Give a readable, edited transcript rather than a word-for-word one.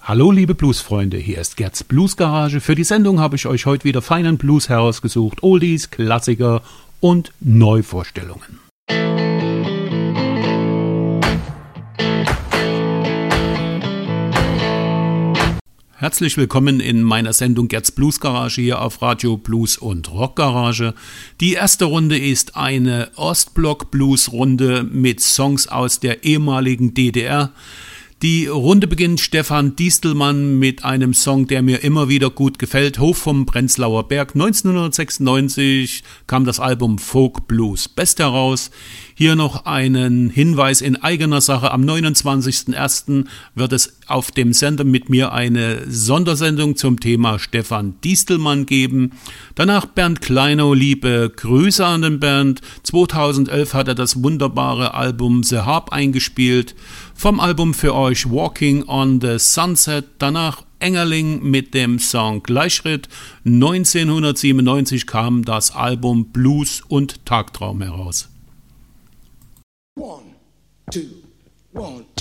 Hallo liebe Bluesfreunde, hier ist Gerds Bluesgarage. Für die Sendung habe ich euch heute wieder feinen Blues herausgesucht, Oldies, Klassiker und Neuvorstellungen. Herzlich willkommen in meiner Sendung Gerds Bluesgarage hier auf Radio Blues und Rockgarage. Die erste Runde ist eine Ostblock-Blues-Runde mit Songs aus der ehemaligen DDR. Die Runde beginnt Stefan Diestelmann mit einem Song, der mir immer wieder gut gefällt. Hof vom Prenzlauer Berg. 1996 kam das Album Folk Blues Best heraus. Hier noch einen Hinweis in eigener Sache. Am 29.01. wird es auf dem Sender mit mir eine Sondersendung zum Thema Stefan Diestelmann geben. Danach Bernd Kleinow, liebe Grüße an den Bernd. 2011 hat er das wunderbare Album The Harp eingespielt. Vom Album für euch Walking on the Sunset. Danach Engerling mit dem Song Gleichschritt. 1997 kam das Album Blues und Tagtraum heraus. 1, 2, 1, 2.